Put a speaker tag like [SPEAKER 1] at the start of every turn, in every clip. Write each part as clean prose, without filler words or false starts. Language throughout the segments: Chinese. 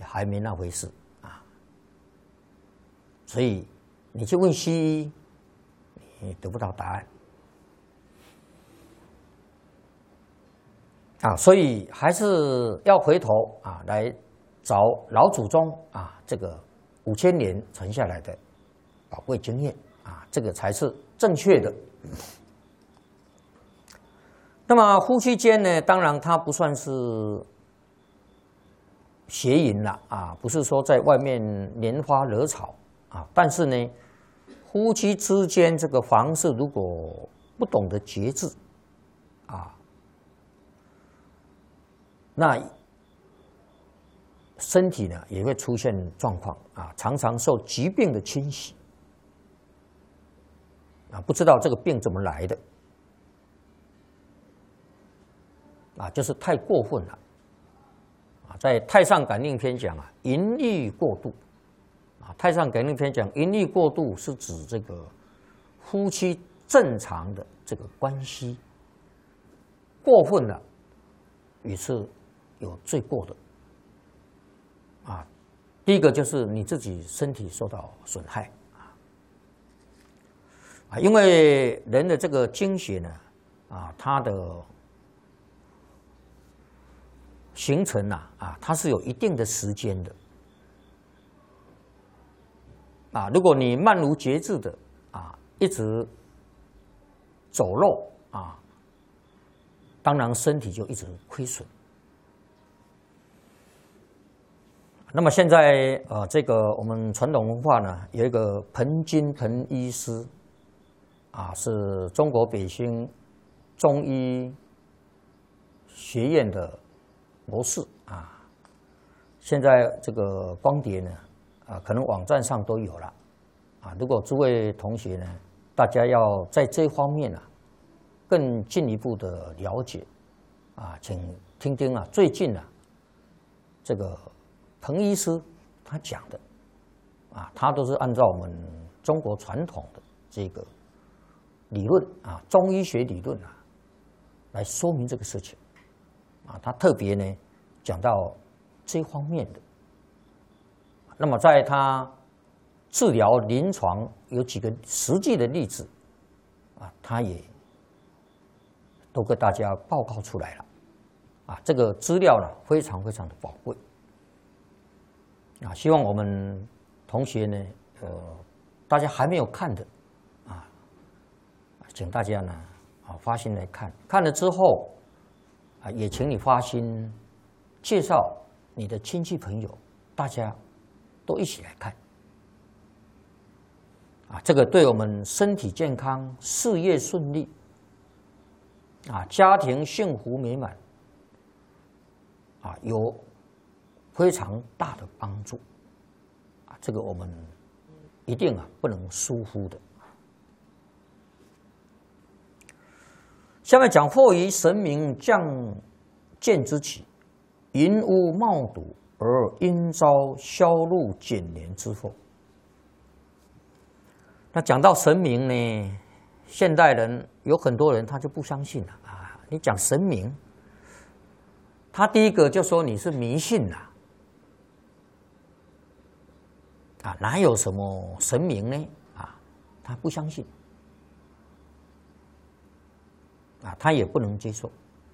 [SPEAKER 1] 还没那回事啊。所以你去问西医，你得不到答案啊。所以还是要回头啊来找老祖宗啊这个5000年传下来的宝贵经验啊，这个才是正确的。那么夫妻间呢，当然它不算是邪淫了啊，不是说在外面拈花惹草啊，但是呢，夫妻之间这个房事如果不懂得节制啊，那身体呢也会出现状况啊，常常受疾病的侵袭啊，不知道这个病怎么来的。啊，就是太过分了，啊，在《太上感应篇》讲啊，淫欲过度，啊，《太上感应篇》讲淫欲过度是指这个夫妻正常的这个关系过分了，也是有罪过的，啊，第一个就是你自己身体受到损害，啊，因为人的这个精血呢，啊，它的形成啊，它是有一定的时间的啊。如果你漫无节制的啊，一直走漏啊，当然身体就一直亏损。那么现在这个我们传统文化呢，有一个彭金彭医师啊，是中国北京中医学院的博士啊，现在这个光碟呢，啊，可能网站上都有了，啊，如果诸位同学呢，大家要在这方面啊，更进一步的了解，啊，请听听啊，最近啊，这个彭医师他讲的，啊，他都是按照我们中国传统的这个理论啊，中医学理论啊，来说明这个事情。啊，他特别呢讲到这方面的。那么在他治疗临床有几个实际的例子，啊，他也都跟大家报告出来了。啊，这个资料呢非常非常的宝贵。啊，希望我们同学呢，大家还没有看的，啊，请大家呢啊发心来看，看了之后。啊，也请你发心介绍你的亲戚朋友，大家都一起来看。啊，这个对我们身体健康、事业顺利，啊，家庭幸福美满，啊，有非常大的帮助。啊，这个我们一定啊不能疏忽的。下面讲或于神明降见之起，淫污冒睹而因遭销路减年之祸。那讲到神明呢，现代人有很多人他就不相信了啊！你讲神明，他第一个就说你是迷信啦，啊，哪有什么神明呢？啊，他不相信。啊，他也不能接受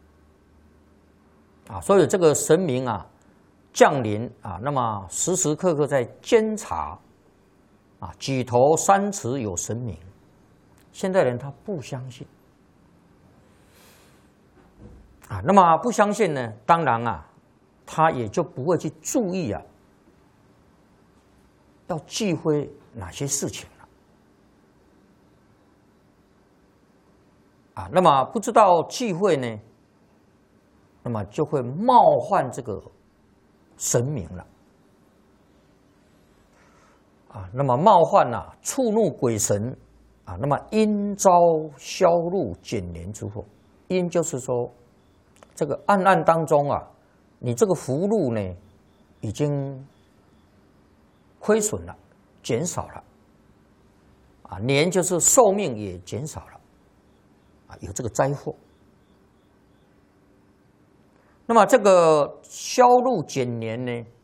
[SPEAKER 1] 啊，所以这个神明啊降临啊，那么时时刻刻在监察啊，举头三尺有神明。现代人他不相信啊，那么不相信呢，当然啊，他也就不会去注意啊，要忌讳哪些事情。啊，那么不知道忌讳呢，那么就会冒犯这个神明了。啊，那么冒犯啊，触怒鬼神啊，那么因遭销路减年之祸。因就是说，这个暗暗当中啊，你这个福禄呢，已经亏损了，减少了。啊，年就是寿命也减少了。啊，有这个灾祸。那么这个销路减年呢，